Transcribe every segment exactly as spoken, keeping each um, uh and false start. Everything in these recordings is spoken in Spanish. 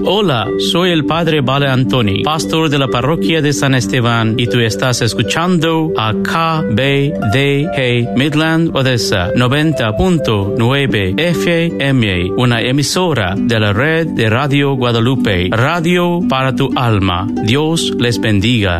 Hola, soy el Padre Vale Antoni, pastor de la parroquia de San Esteban, y tú estás escuchando a K B D G Midland Odessa noventa punto nueve F M, una emisora de la red de Radio Guadalupe, radio para tu alma. Dios les bendiga.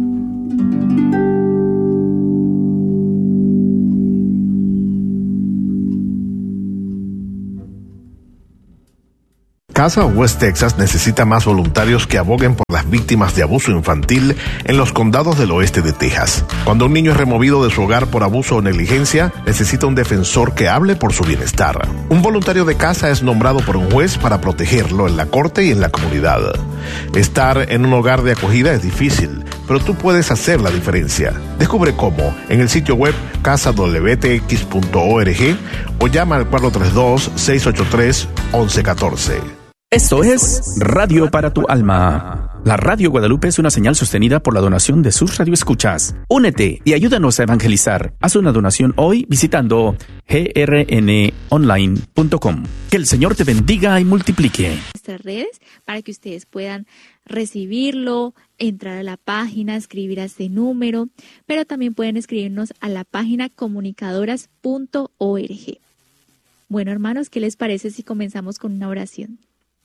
Casa West Texas necesita más voluntarios que aboguen por las víctimas de abuso infantil en los condados del oeste de Texas. Cuando un niño es removido de su hogar por abuso o negligencia, necesita un defensor que hable por su bienestar. Un voluntario de casa es nombrado por un juez para protegerlo en la corte y en la comunidad. Estar en un hogar de acogida es difícil, pero tú puedes hacer la diferencia. Descubre cómo en el sitio web casa w t x punto org o llama al cuatro tres dos, seis ocho tres, once catorce. Esto es Radio para tu Alma. La Radio Guadalupe es una señal sostenida por la donación de sus radioescuchas. Únete y ayúdanos a evangelizar. Haz una donación hoy visitando g r n online punto com. Que el Señor te bendiga y multiplique. Nuestras redes para que ustedes puedan recibirlo, entrar a la página, escribir a este número, pero también pueden escribirnos a la página comunicadoras punto org. Bueno, hermanos, ¿qué les parece si comenzamos con una oración?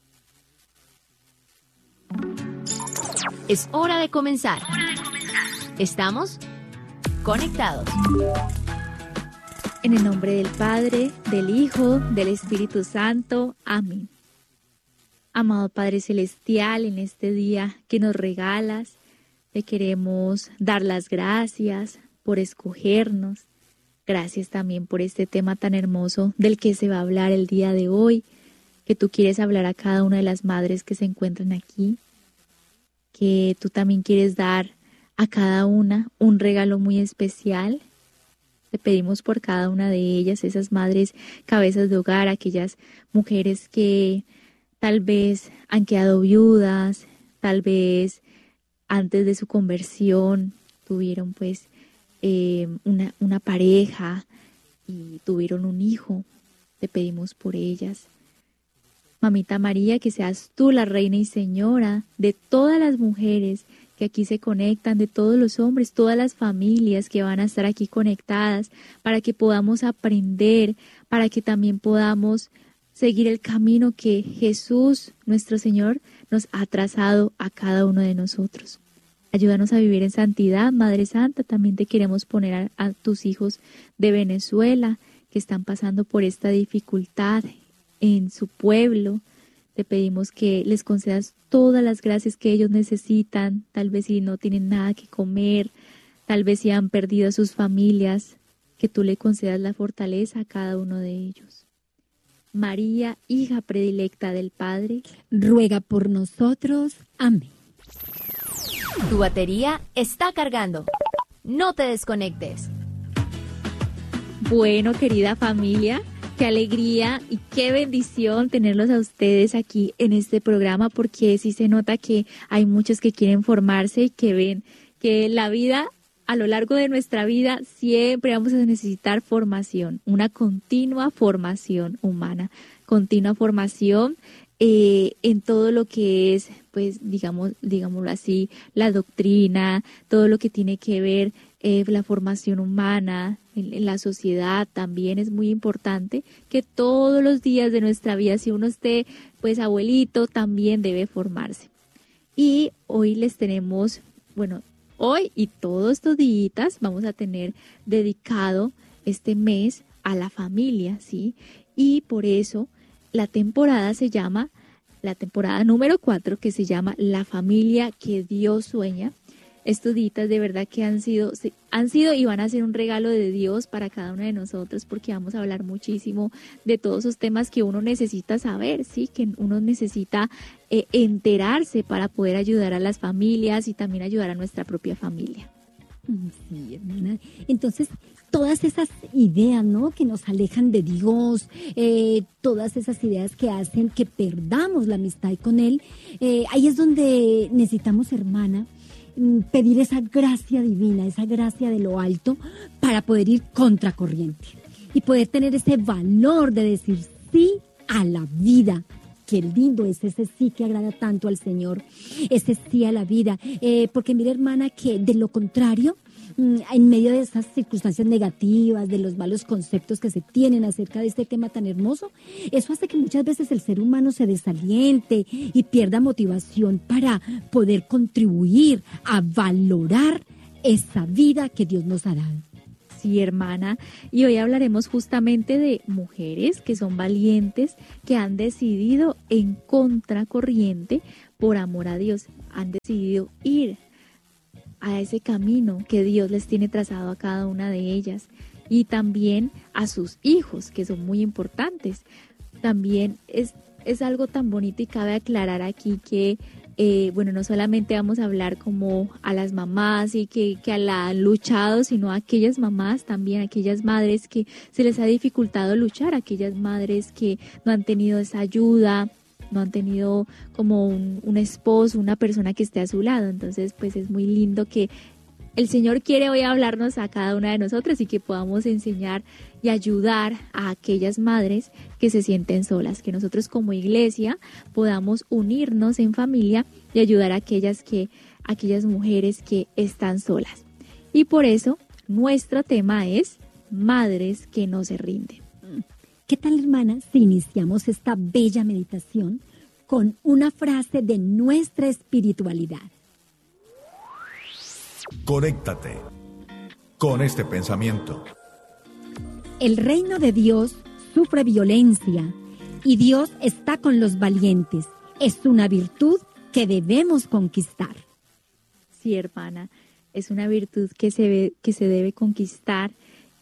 Es hora de comenzar. Estamos conectados. En el nombre del Padre, del Hijo, del Espíritu Santo. Amén. Amado Padre Celestial, en este día que nos regalas, te queremos dar las gracias por escogernos. Gracias también por este tema tan hermoso del que se va a hablar el día de hoy, que tú quieres hablar a cada una de las madres que se encuentran aquí, que tú también quieres dar a cada una un regalo muy especial. Te pedimos por cada una de ellas, esas madres cabezas de hogar, aquellas mujeres que tal vez han quedado viudas, tal vez antes de su conversión tuvieron pues eh, una, una pareja y tuvieron un hijo. Te pedimos por ellas. Mamita María, que seas tú la reina y señora de todas las mujeres que aquí se conectan, de todos los hombres, todas las familias que van a estar aquí conectadas, para que podamos aprender, para que también podamos seguir el camino que Jesús, nuestro Señor, nos ha trazado a cada uno de nosotros. Ayúdanos a vivir en santidad, Madre Santa. También te queremos poner a, a tus hijos de Venezuela que están pasando por esta dificultad en su pueblo. Te pedimos que les concedas todas las gracias que ellos necesitan, tal vez si no tienen nada que comer, tal vez si han perdido a sus familias, que tú le concedas la fortaleza a cada uno de ellos. María, hija predilecta del Padre, ruega por nosotros. Amén. Tu batería está cargando. No te desconectes. Bueno, querida familia, qué alegría y qué bendición tenerlos a ustedes aquí en este programa, porque sí se nota que hay muchos que quieren formarse y que ven que la vida, a lo largo de nuestra vida, siempre vamos a necesitar formación, una continua formación humana, continua formación eh, en todo lo que es, pues, digamos, digámoslo así, la doctrina, todo lo que tiene que ver Eh, la formación humana, en, en la sociedad también es muy importante que todos los días de nuestra vida, si uno esté pues abuelito, también debe formarse. Y hoy les tenemos, bueno, hoy y todos estos días vamos a tener dedicado este mes a la familia, ¿sí? Y por eso la temporada se llama, la temporada número cuatro, que se llama La familia que Dios sueña. Estos días de verdad que han sido, han sido y van a ser un regalo de Dios para cada uno de nosotros, porque vamos a hablar muchísimo de todos esos temas que uno necesita saber, sí, que uno necesita eh, enterarse para poder ayudar a las familias y también ayudar a nuestra propia familia. Sí, hermana. Entonces, todas esas ideas, ¿no?, que nos alejan de Dios, eh, todas esas ideas que hacen que perdamos la amistad con Él, eh, ahí es donde necesitamos, hermana, pedir esa gracia divina, esa gracia de lo alto para poder ir contracorriente y poder tener ese valor de decir sí a la vida, qué lindo es ese sí que agrada tanto al Señor, ese sí a la vida. Eh, porque mira, hermana, que de lo contrario, en medio de esas circunstancias negativas, de los malos conceptos que se tienen acerca de este tema tan hermoso, eso hace que muchas veces el ser humano se desaliente y pierda motivación para poder contribuir a valorar esa vida que Dios nos ha dado. Sí, hermana, y hoy hablaremos justamente de mujeres que son valientes, que han decidido en contracorriente por amor a Dios, han decidido ir a ese camino que Dios les tiene trazado a cada una de ellas y también a sus hijos, que son muy importantes. También es, es algo tan bonito y cabe aclarar aquí que, eh, bueno, no solamente vamos a hablar como a las mamás y que, que a la han luchado, sino a aquellas mamás también, aquellas madres que se les ha dificultado luchar, aquellas madres que no han tenido esa ayuda, no han tenido como un, un esposo, una persona que esté a su lado. Entonces, pues es muy lindo que el Señor quiere hoy hablarnos a cada una de nosotras y que podamos enseñar y ayudar a aquellas madres que se sienten solas, que nosotros como iglesia podamos unirnos en familia y ayudar a aquellas, que, a aquellas mujeres que están solas. Y por eso nuestro tema es madres que no se rinden. ¿Qué tal, hermana, si iniciamos esta bella meditación con una frase de nuestra espiritualidad? Conéctate con este pensamiento. El reino de Dios sufre violencia y Dios está con los valientes. Es una virtud que debemos conquistar. Sí, hermana, es una virtud que se, ve, que se debe conquistar.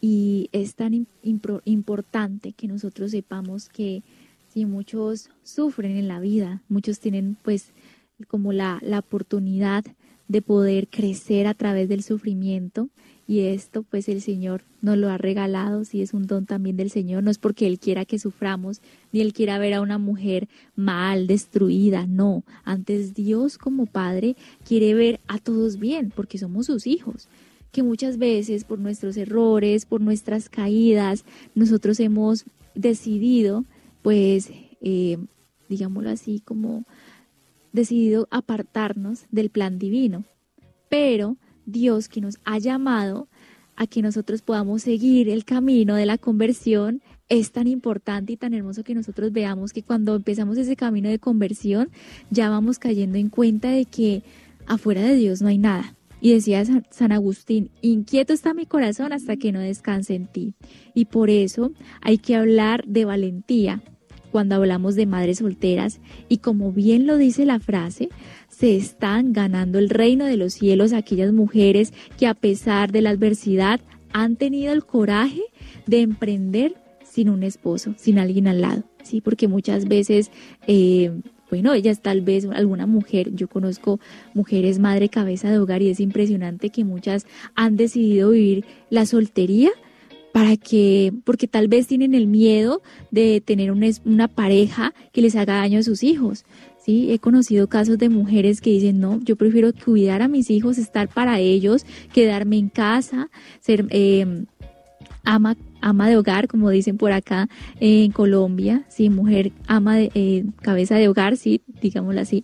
Y es tan impro, importante que nosotros sepamos que si muchos sufren en la vida, muchos tienen pues como la, la oportunidad de poder crecer a través del sufrimiento, y esto pues el Señor nos lo ha regalado, sí, es un don también del Señor, no es porque Él quiera que suframos, ni Él quiera ver a una mujer mal, destruida, no, antes Dios como Padre quiere ver a todos bien, porque somos sus hijos, que muchas veces por nuestros errores, por nuestras caídas, nosotros hemos decidido, pues, eh, digámoslo así, como decidido apartarnos del plan divino. Pero Dios, que nos ha llamado a que nosotros podamos seguir el camino de la conversión, es tan importante y tan hermoso que nosotros veamos que cuando empezamos ese camino de conversión, ya vamos cayendo en cuenta de que afuera de Dios no hay nada. Y decía San Agustín, inquieto está mi corazón hasta que no descanse en ti. Y por eso hay que hablar de valentía cuando hablamos de madres solteras. Y como bien lo dice la frase, se están ganando el reino de los cielos aquellas mujeres que a pesar de la adversidad han tenido el coraje de emprender sin un esposo, sin alguien al lado. Sí, porque muchas veces... Eh, Bueno, ellas tal vez, alguna mujer, yo conozco mujeres madre cabeza de hogar y es impresionante que muchas han decidido vivir la soltería para que, porque tal vez tienen el miedo de tener una, una pareja que les haga daño a sus hijos. Sí, he conocido casos de mujeres que dicen, no, yo prefiero cuidar a mis hijos, estar para ellos, quedarme en casa, ser eh, ama ama de hogar, como dicen por acá eh, en Colombia, sí, mujer ama de eh, cabeza de hogar, sí, digámoslo así.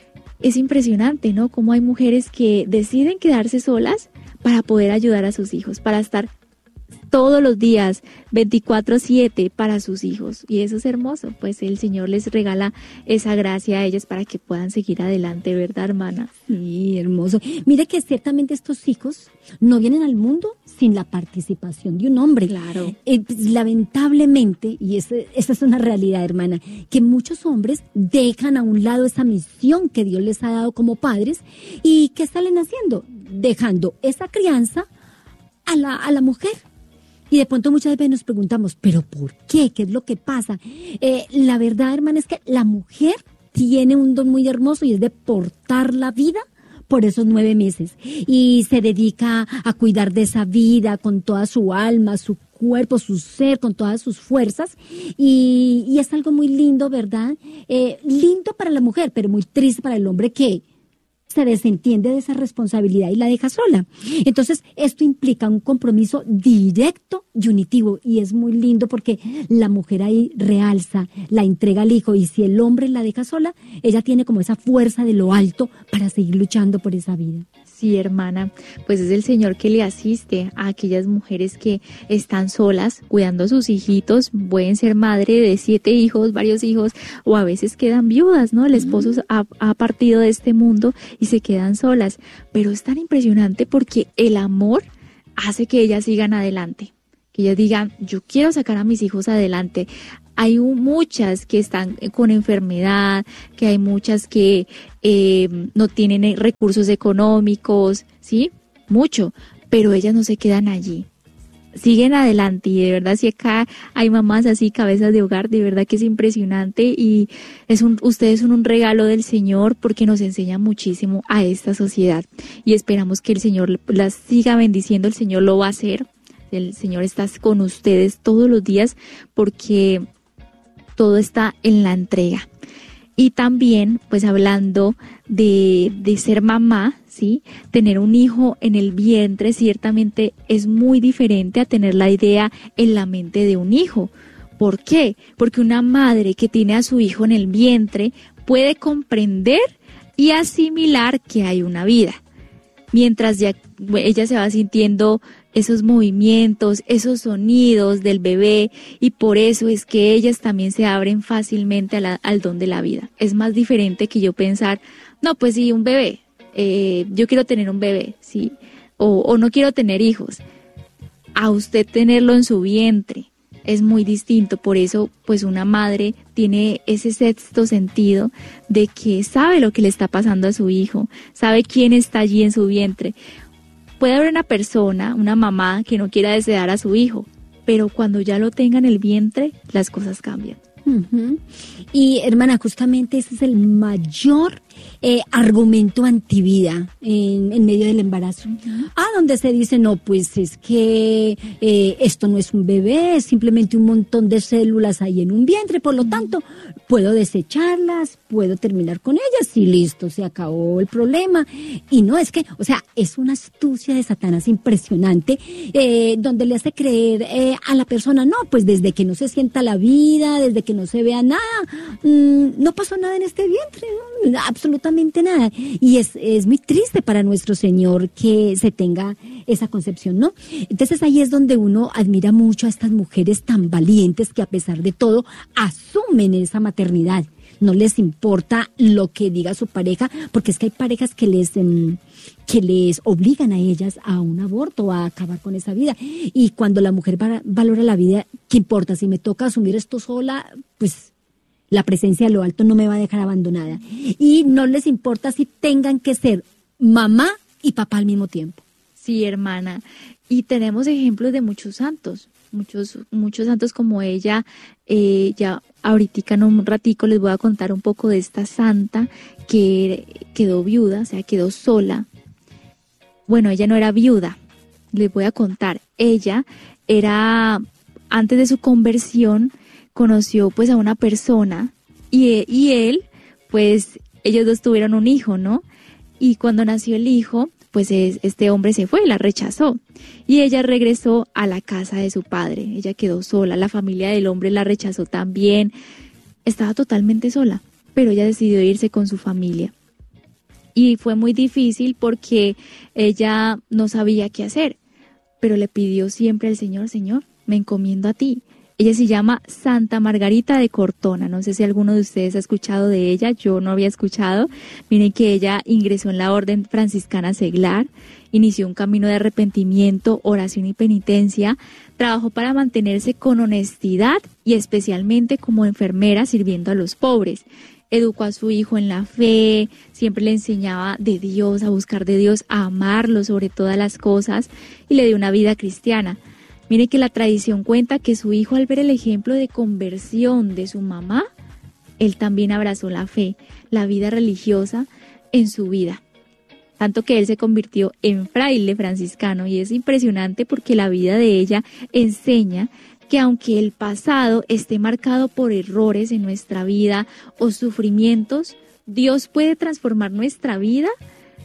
Es impresionante, ¿no? Cómo hay mujeres que deciden quedarse solas para poder ayudar a sus hijos, para estar todos los días, veinticuatro siete para sus hijos. Y eso es hermoso, pues el Señor les regala esa gracia a ellas para que puedan seguir adelante, ¿verdad, hermana? Sí, hermoso. Mire que ciertamente estos hijos no vienen al mundo sin la participación de un hombre. Claro. Eh, pues, lamentablemente, y esa es una realidad, hermana, que muchos hombres dejan a un lado esa misión que Dios les ha dado como padres. ¿Y qué salen haciendo? Dejando esa crianza a la, a la mujer. Y de pronto muchas veces nos preguntamos, ¿pero por qué? ¿Qué es lo que pasa? Eh, la verdad, hermana, es que la mujer tiene un don muy hermoso y es de portar la vida por esos nueve meses. Y se dedica a cuidar de esa vida con toda su alma, su cuerpo, su ser, con todas sus fuerzas. Y, y es algo muy lindo, ¿verdad? Eh, lindo para la mujer, pero muy triste para el hombre que se desentiende de esa responsabilidad y la deja sola. Entonces, esto implica un compromiso directo y unitivo, y es muy lindo porque la mujer ahí realza, la entrega al hijo, y si el hombre la deja sola, ella tiene como esa fuerza de lo alto para seguir luchando por esa vida. Sí, hermana, pues es el Señor que le asiste a aquellas mujeres que están solas cuidando a sus hijitos. Pueden ser madre de siete hijos, varios hijos, o a veces quedan viudas, ¿no? El esposo ha, ha partido de este mundo y se quedan solas. Pero es tan impresionante porque el amor hace que ellas sigan adelante, que ellas digan, yo quiero sacar a mis hijos adelante. Hay muchas que están con enfermedad, que hay muchas que eh, no tienen recursos económicos, ¿sí? Mucho, pero ellas no se quedan allí. Siguen adelante, y de verdad, si acá hay mamás así, cabezas de hogar, de verdad que es impresionante, y es un, ustedes son un regalo del Señor porque nos enseñan muchísimo a esta sociedad, y esperamos que el Señor las siga bendiciendo. El Señor lo va a hacer, el Señor está con ustedes todos los días porque todo está en la entrega. Y también, pues hablando de, de ser mamá, ¿sí? Tener un hijo en el vientre ciertamente es muy diferente a tener la idea en la mente de un hijo. ¿Por qué? Porque una madre que tiene a su hijo en el vientre puede comprender y asimilar que hay una vida. Mientras ya ella se va sintiendo esos movimientos, esos sonidos del bebé, y por eso es que ellas también se abren fácilmente a la, al don de la vida. Es más diferente que yo pensar, no, pues sí, un bebé, eh, yo quiero tener un bebé, sí, o, o no quiero tener hijos. A usted tenerlo en su vientre es muy distinto. Por eso, pues una madre tiene ese sexto sentido de que sabe lo que le está pasando a su hijo, sabe quién está allí en su vientre. Puede haber una persona, una mamá, que no quiera desear a su hijo, pero cuando ya lo tenga en el vientre, las cosas cambian. Uh-huh. Y hermana, justamente ese es el mayor eh, argumento antivida en, en medio del embarazo. Uh-huh. Ah, donde se dice, no, pues es que eh, esto no es un bebé, es simplemente un montón de células ahí en un vientre, por lo uh-huh. tanto, puedo desecharlas, puedo terminar con ellas y listo, se acabó el problema. Y no, es que, o sea, es una astucia de Satanás impresionante, eh, donde le hace creer eh, a la persona, no, pues desde que no se sienta la vida, desde que no se vea nada, mmm, no pasó nada en este vientre, ¿no? Absolutamente nada. Y es, es muy triste para nuestro Señor que se tenga esa concepción, ¿no? Entonces ahí es donde uno admira mucho a estas mujeres tan valientes que a pesar de todo asumen esa maternidad. No les importa lo que diga su pareja, porque es que hay parejas que les eh, que les obligan a ellas a un aborto, a acabar con esa vida. Y cuando la mujer va, valora la vida, ¿qué importa? Si me toca asumir esto sola, pues la presencia de lo alto no me va a dejar abandonada. Y no les importa si tengan que ser mamá y papá al mismo tiempo. Sí, hermana. Y tenemos ejemplos de muchos santos. Muchos, muchos santos como ella. eh, ya ahorita en un ratico les voy a contar un poco de esta santa que quedó viuda, o sea, quedó sola. Bueno, ella no era viuda, les voy a contar. Ella era, antes de su conversión, conoció pues a una persona y, y él, pues ellos dos tuvieron un hijo, ¿no? Y cuando nació el hijo, pues es, este hombre se fue, la rechazó. Y ella regresó a la casa de su padre. Ella quedó sola, la familia del hombre la rechazó también. Estaba totalmente sola, pero ella decidió irse con su familia. Y fue muy difícil porque ella no sabía qué hacer, pero le pidió siempre al Señor, Señor, me encomiendo a ti. Ella se llama Santa Margarita de Cortona. No sé si alguno de ustedes ha escuchado de ella. Yo no había escuchado. Miren que ella ingresó en la orden franciscana seglar, inició un camino de arrepentimiento, oración y penitencia, trabajó para mantenerse con honestidad y especialmente como enfermera sirviendo a los pobres. Educó a su hijo en la fe, siempre le enseñaba de Dios, a buscar de Dios, a amarlo sobre todas las cosas, y le dio una vida cristiana. Mire que la tradición cuenta que su hijo, al ver el ejemplo de conversión de su mamá, él también abrazó la fe, la vida religiosa en su vida. Tanto que él se convirtió en fraile franciscano, y es impresionante porque la vida de ella enseña que aunque el pasado esté marcado por errores en nuestra vida o sufrimientos, Dios puede transformar nuestra vida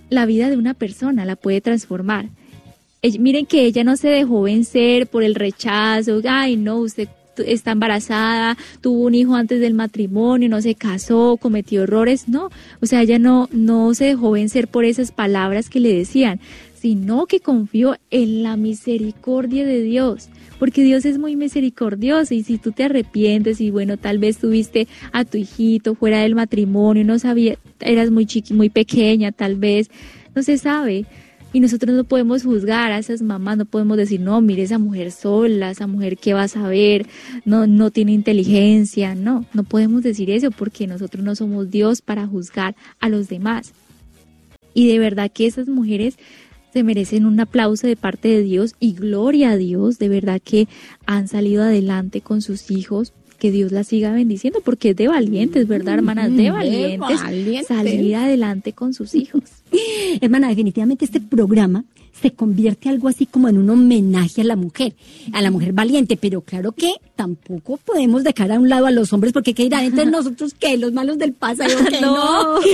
la vida de una persona, la puede transformar. Ella, miren que ella no se dejó vencer por el rechazo, ay no, usted está embarazada, tuvo un hijo antes del matrimonio, no se casó, cometió errores, no, o sea, ella no, no se dejó vencer por esas palabras que le decían, sino que confió en la misericordia de Dios, porque Dios es muy misericordioso, y si tú te arrepientes y bueno, tal vez tuviste a tu hijito fuera del matrimonio, no sabía, eras muy chiqui, muy pequeña, tal vez, no se sabe. Y nosotros no podemos juzgar a esas mamás, no podemos decir, no, mire esa mujer sola, esa mujer que va a saber, no, no tiene inteligencia, no, no podemos decir eso porque nosotros no somos Dios para juzgar a los demás. Y de verdad que esas mujeres se merecen un aplauso de parte de Dios y gloria a Dios, de verdad que han salido adelante con sus hijos. Que Dios las siga bendiciendo, porque es de valientes, ¿verdad, hermanas? De valientes, de valientes salir adelante con sus hijos. Hermana, definitivamente este programa se convierte algo así como en un homenaje a la mujer, a la mujer valiente, pero claro que tampoco podemos dejar a un lado a los hombres, porque ¿qué dirán entre nosotros? ¿Qué? ¿Los malos del pasado? ¿Qué? No, no,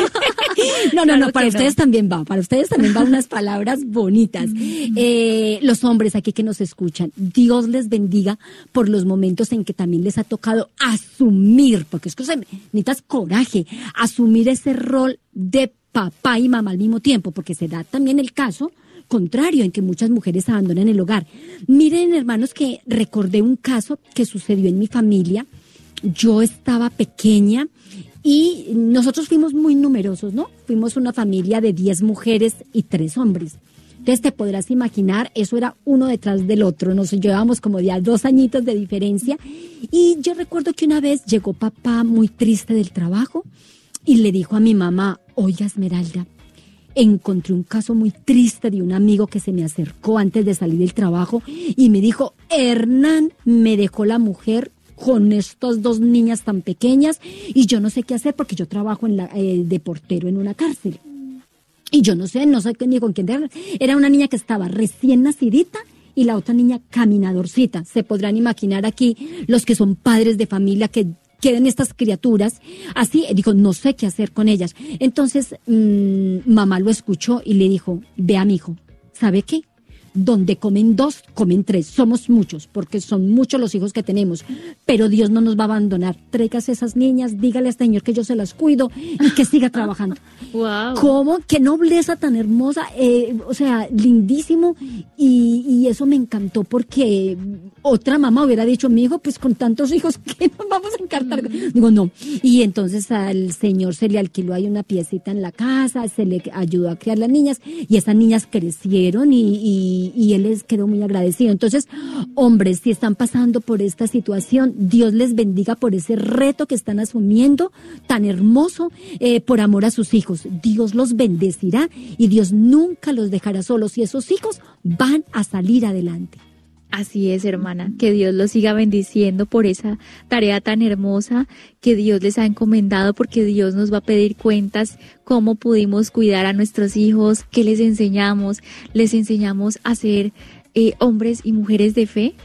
no, claro no, para ustedes no. También va, para ustedes también van unas palabras bonitas. Eh, los hombres aquí que nos escuchan, Dios les bendiga por los momentos en que también les ha tocado asumir, porque es que se necesitas coraje, asumir ese rol de papá y mamá al mismo tiempo, porque se da también el caso contrario, en que muchas mujeres abandonan el hogar. Miren, hermanos, que recordé un caso que sucedió en mi familia. Yo estaba pequeña y nosotros fuimos muy numerosos, ¿no? Fuimos una familia de diez mujeres y tres hombres. Entonces te podrás imaginar, eso era uno detrás del otro, nos llevábamos como ya dos añitos de diferencia. Y yo recuerdo que una vez llegó papá muy triste del trabajo y le dijo a mi mamá, oiga, Esmeralda, encontré un caso muy triste de un amigo que se me acercó antes de salir del trabajo y me dijo, Hernán me dejó la mujer con estas dos niñas tan pequeñas y yo no sé qué hacer porque yo trabajo en la, eh, de portero en una cárcel. Y yo no sé, no sé ni con quién dejar. Era una niña que estaba recién nacidita y la otra niña caminadorcita. Se podrán imaginar aquí los que son padres de familia que queden estas criaturas, así, dijo, no sé qué hacer con ellas. Entonces, mmm, mamá lo escuchó y le dijo, vea, mijo, ¿sabe qué? Donde comen dos, comen tres. Somos muchos, porque son muchos los hijos que tenemos. Pero Dios no nos va a abandonar. Tráigase esas niñas, dígale al Señor que yo se las cuido y que siga trabajando. Wow. ¿Cómo? Qué nobleza tan hermosa. Eh, o sea, lindísimo. Y, y eso me encantó porque otra mamá hubiera dicho, mi hijo, pues con tantos hijos, ¿qué nos vamos a encartar? Mm. Digo, no. Y entonces al Señor se le alquiló ahí una piecita en la casa, se le ayudó a criar las niñas y esas niñas crecieron y, y y él les quedó muy agradecido. Entonces, hombres, si están pasando por esta situación, Dios les bendiga por ese reto que están asumiendo, tan hermoso, eh, por amor a sus hijos. Dios los bendecirá y Dios nunca los dejará solos y esos hijos van a salir adelante. Así es, hermana, que Dios los siga bendiciendo por esa tarea tan hermosa que Dios les ha encomendado, porque Dios nos va a pedir cuentas cómo pudimos cuidar a nuestros hijos, qué les enseñamos, les enseñamos a ser eh, hombres y mujeres de fe,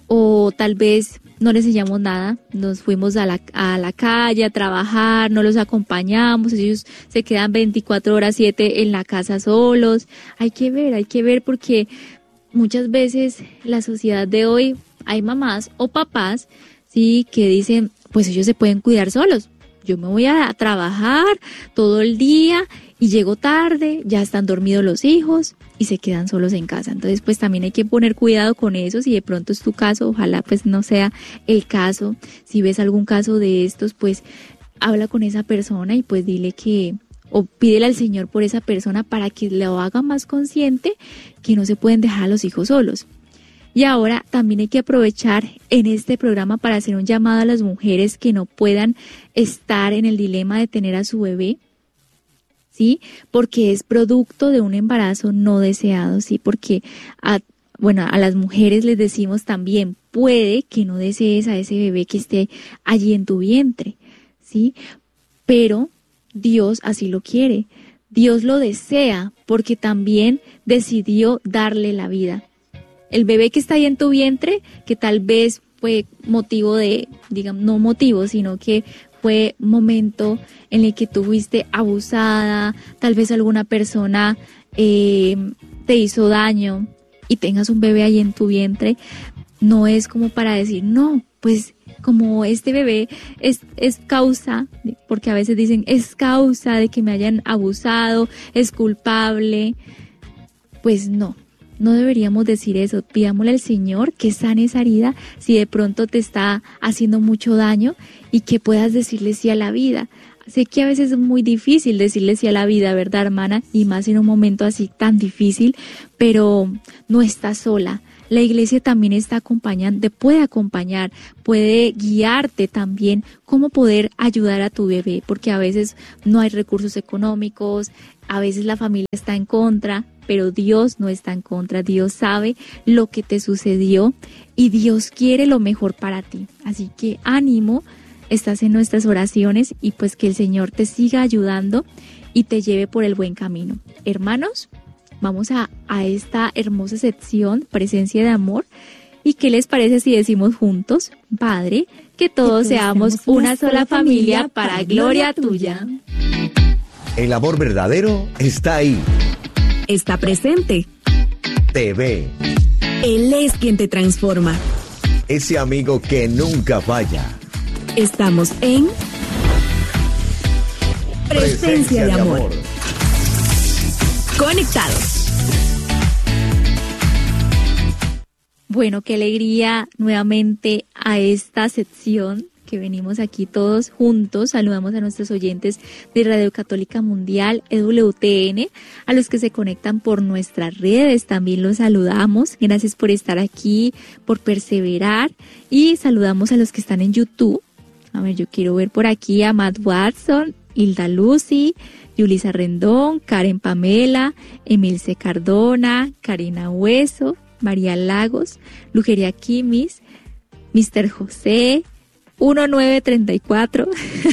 o tal vez no les enseñamos nada, nos fuimos a la, a la calle a trabajar, no los acompañamos, ellos se quedan veinticuatro horas siete en la casa solos. Hay que ver, hay que ver porque muchas veces la sociedad de hoy, hay mamás o papás, sí, que dicen, pues ellos se pueden cuidar solos. Yo me voy a trabajar todo el día y llego tarde, ya están dormidos los hijos y se quedan solos en casa. Entonces, pues también hay que poner cuidado con eso. Si de pronto es tu caso, ojalá pues no sea el caso. Si ves algún caso de estos, pues habla con esa persona y pues dile que, o pídele al Señor por esa persona para que lo haga más consciente que no se pueden dejar a los hijos solos. Y ahora también hay que aprovechar en este programa para hacer un llamado a las mujeres que no puedan estar en el dilema de tener a su bebé, ¿sí? Porque es producto de un embarazo no deseado, ¿sí? Porque a, bueno, a las mujeres les decimos también, puede que no desees a ese bebé que esté allí en tu vientre, ¿sí? Pero Dios así lo quiere, Dios lo desea porque también decidió darle la vida. El bebé que está ahí en tu vientre, que tal vez fue motivo de, digamos, no motivo, sino que fue un momento en el que tú fuiste abusada, tal vez alguna persona eh, te hizo daño y tengas un bebé ahí en tu vientre, no es como para decir, no, pues como este bebé es, es causa, porque a veces dicen, es causa de que me hayan abusado, es culpable. Pues no, no deberíamos decir eso. Pidámosle al Señor que sane esa herida si de pronto te está haciendo mucho daño y que puedas decirle sí a la vida. Sé que a veces es muy difícil decirle sí a la vida, ¿verdad, hermana? Y más en un momento así tan difícil, pero no estás sola. La iglesia también está acompañando, te puede acompañar, puede guiarte también cómo poder ayudar a tu bebé, porque a veces no hay recursos económicos, a veces la familia está en contra, pero Dios no está en contra. Dios sabe lo que te sucedió y Dios quiere lo mejor para ti. Así que ánimo, estás en nuestras oraciones y pues que el Señor te siga ayudando y te lleve por el buen camino. Hermanos, vamos a, a esta hermosa sección, presencia de amor. ¿Y qué les parece si decimos juntos, Padre, que todos, que todos seamos una sola familia para gloria tuya? El amor verdadero está ahí. Está presente. Te ve. Él es quien te transforma. Ese amigo que nunca falla. Estamos en Presencia, Presencia de, de amor. amor. Conectados. Bueno, qué alegría nuevamente a esta sección que venimos aquí todos juntos. Saludamos a nuestros oyentes de Radio Católica Mundial, E W T N, a los que se conectan por nuestras redes, también los saludamos. Gracias por estar aquí, por perseverar, y saludamos a los que están en YouTube. A ver, yo quiero ver por aquí a Matt Watson, Hilda Lucy, Yulisa Rendón, Karen Pamela, Emilce Cardona, Karina Hueso, María Lagos, Lugeria Kimis, mister José, diecinueve treinta y cuatro,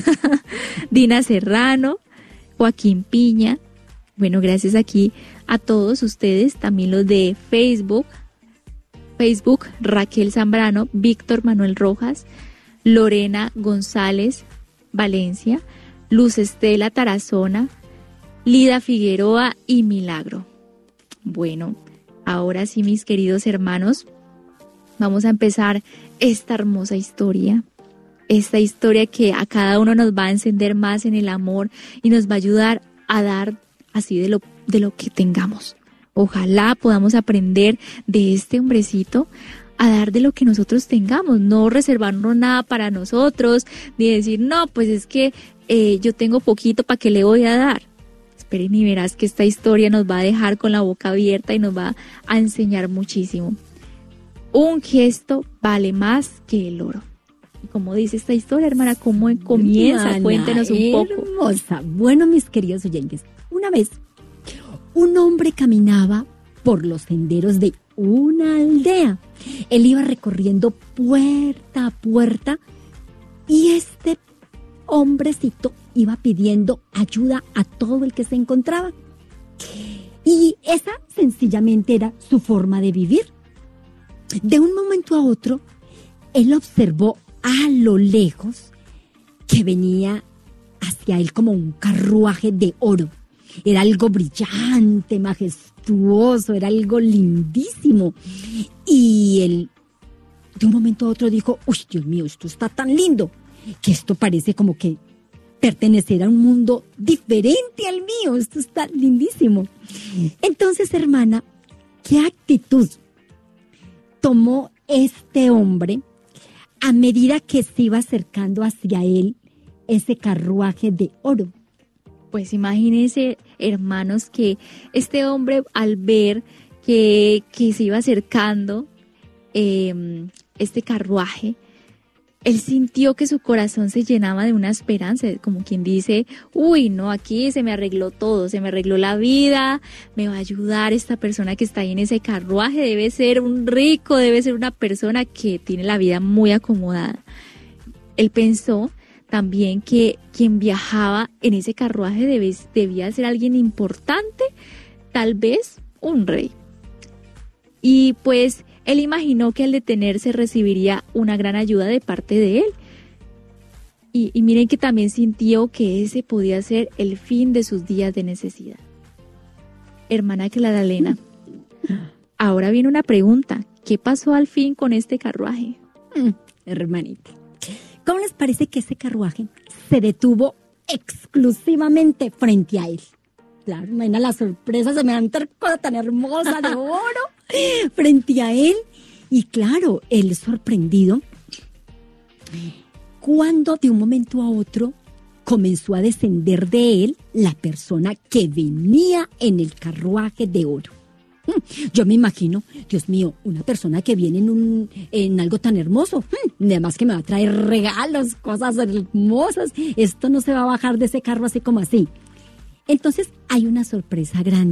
Dina Serrano, Joaquín Piña. Bueno, gracias aquí a todos ustedes, también los de Facebook, Facebook, Raquel Zambrano, Víctor Manuel Rojas, Lorena González Valencia, Luz Estela Tarazona, Lida Figueroa y Milagro. Bueno, ahora sí, mis queridos hermanos, vamos a empezar esta hermosa historia. Esta historia que a cada uno nos va a encender más en el amor y nos va a ayudar a dar así de lo, de lo que tengamos. Ojalá podamos aprender de este hombrecito a dar de lo que nosotros tengamos, no reservarnos nada para nosotros, ni decir, no, pues es que eh, yo tengo poquito, ¿para qué le voy a dar? Esperen y verás que esta historia nos va a dejar con la boca abierta y nos va a enseñar muchísimo. Un gesto vale más que el oro. Y como dice esta historia, hermana, ¿cómo comienza? Ana, cuéntenos un poco. Hermosa. Bueno, mis queridos oyentes, una vez un hombre caminaba por los senderos de una aldea. Él iba recorriendo puerta a puerta y este hombrecito iba pidiendo ayuda a todo el que se encontraba. Y esa sencillamente era su forma de vivir. De un momento a otro, él observó a lo lejos que venía hacia él como un carruaje de oro. Era algo brillante, majestuoso, era algo lindísimo. Y él de un momento a otro dijo, uy, Dios mío, esto está tan lindo, que esto parece como que pertenecer a un mundo diferente al mío, esto está lindísimo. Entonces, hermana, ¿qué actitud tomó este hombre a medida que se iba acercando hacia él ese carruaje de oro? Pues imagínense, hermanos, que este hombre al ver que, que se iba acercando eh, este carruaje, él sintió que su corazón se llenaba de una esperanza, como quien dice, uy, no, aquí se me arregló todo, se me arregló la vida, me va a ayudar esta persona que está ahí en ese carruaje, debe ser un rico, debe ser una persona que tiene la vida muy acomodada. Él pensó también que quien viajaba en ese carruaje debe, debía ser alguien importante, tal vez un rey. Y pues él imaginó que al detenerse recibiría una gran ayuda de parte de él. Y, y miren que también sintió que ese podía ser el fin de sus días de necesidad. Hermana Clara Elena, ahora viene una pregunta. ¿Qué pasó al fin con este carruaje? Mm, hermanita, ¿cómo les parece que ese carruaje se detuvo exclusivamente frente a él? Claro, imagina la sorpresa, semejante cosa tan hermosa de oro frente a él. Y claro, él sorprendido, cuando de un momento a otro comenzó a descender de él la persona que venía en el carruaje de oro. Yo me imagino, Dios mío, una persona que viene en, un, en algo tan hermoso, además que me va a traer regalos, cosas hermosas, esto no se va a bajar de ese carro así como así. Entonces hay una sorpresa grande.